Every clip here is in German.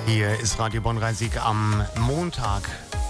Hier ist Radio Bonn-Rhein-Sieg am Montag,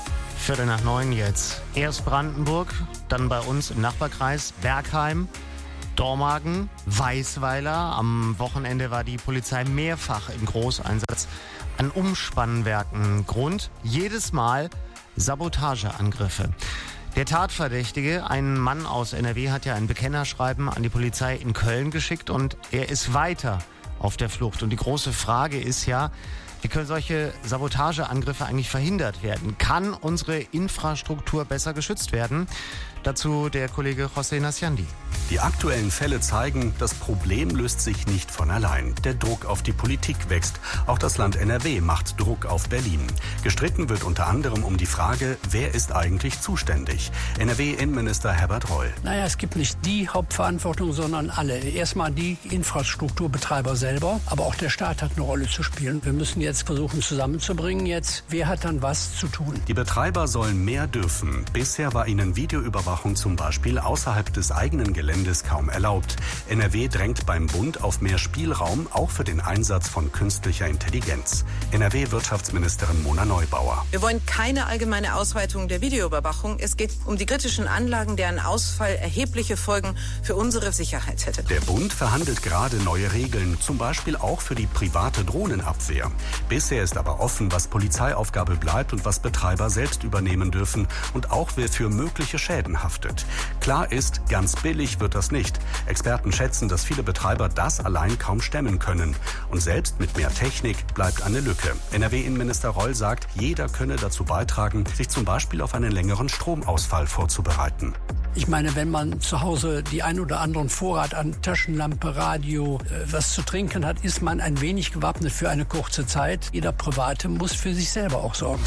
8:45 jetzt. Erst Brandenburg, dann bei uns im Nachbarkreis Bergheim, Dormagen, Weißweiler. Am Wochenende war die Polizei mehrfach im Großeinsatz an Umspannwerken. Grund: jedes Mal Sabotageangriffe. Der Tatverdächtige, ein Mann aus NRW, hat ja ein Bekennerschreiben an die Polizei in Köln geschickt und er ist weiter auf der Flucht. Und die große Frage ist ja, wie können solche Sabotageangriffe eigentlich verhindert werden? Kann unsere Infrastruktur besser geschützt werden? Dazu der Kollege José Nasciandi. Die aktuellen Fälle zeigen, das Problem löst sich nicht von allein. Der Druck auf die Politik wächst. Auch das Land NRW macht Druck auf Berlin. Gestritten wird unter anderem um die Frage, wer ist eigentlich zuständig? NRW-Innenminister Herbert Reul. Es gibt nicht die Hauptverantwortung, sondern alle. Erstmal die Infrastrukturbetreiber selber, aber auch der Staat hat eine Rolle zu spielen. Wir müssen jetzt versuchen zusammenzubringen, wer hat dann was zu tun. Die Betreiber sollen mehr dürfen. Bisher war ihnen Videoüberwachung zum Beispiel außerhalb des eigenen Geländes kaum erlaubt. NRW drängt beim Bund auf mehr Spielraum, auch für den Einsatz von künstlicher Intelligenz. NRW-Wirtschaftsministerin Mona Neubauer. Wir wollen keine allgemeine Ausweitung der Videoüberwachung. Es geht um die kritischen Anlagen, deren Ausfall erhebliche Folgen für unsere Sicherheit hätte. Der Bund verhandelt gerade neue Regeln, zum Beispiel auch für die private Drohnenabwehr. Bisher ist aber offen, was Polizeiaufgabe bleibt und was Betreiber selbst übernehmen dürfen und auch wer für mögliche Schäden haftet. Klar ist, ganz billig wird das nicht. Experten schätzen, dass viele Betreiber das allein kaum stemmen können. Und selbst mit mehr Technik bleibt eine Lücke. NRW-Innenminister Reul sagt, jeder könne dazu beitragen, sich zum Beispiel auf einen längeren Stromausfall vorzubereiten. Ich meine, wenn man zu Hause die ein oder anderen Vorrat an Taschenlampe, Radio, was zu trinken hat, ist man ein wenig gewappnet für eine kurze Zeit. Jeder Private muss für sich selber auch sorgen.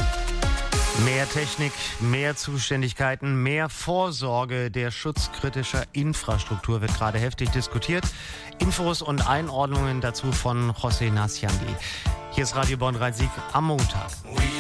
Mehr Technik, mehr Zuständigkeiten, mehr Vorsorge der schutzkritischer Infrastruktur wird gerade heftig diskutiert. Infos und Einordnungen dazu von José Nasciandi. Hier ist Radio Bonn-Rhein-Sieg am Montag.